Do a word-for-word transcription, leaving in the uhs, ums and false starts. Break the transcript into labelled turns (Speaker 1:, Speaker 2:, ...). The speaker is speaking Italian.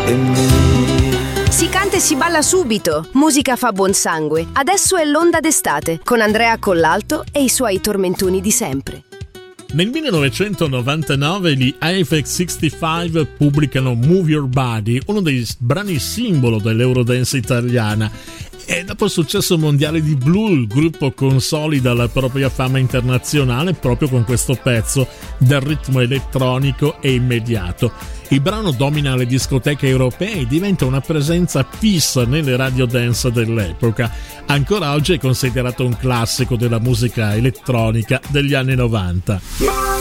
Speaker 1: e me.
Speaker 2: Si canta e si balla subito, musica fa buon sangue. Adesso è l'onda d'estate con Andrea Collalto e i suoi tormentoni di sempre.
Speaker 3: Nel millenovecentonovantanove gli Aphex sessantacinque pubblicano Move Your Body, uno dei brani simbolo dell'Eurodance italiana. E dopo il successo mondiale di Blue, il gruppo consolida la propria fama internazionale proprio con questo pezzo dal ritmo elettronico e immediato. Il brano domina le discoteche europee e diventa una presenza fissa nelle radio dance dell'epoca. Ancora oggi è considerato un classico della musica elettronica degli anni novanta.